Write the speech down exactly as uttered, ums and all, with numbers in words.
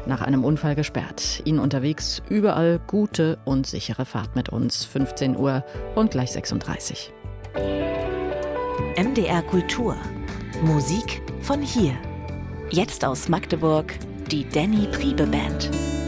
nach einem Unfall gesperrt. Ihnen unterwegs überall gute und sichere Fahrt mit uns. fünfzehn Uhr und gleich sechsunddreißig. M D R Kultur. Musik von hier. Jetzt aus Magdeburg die Danny Priebe Band.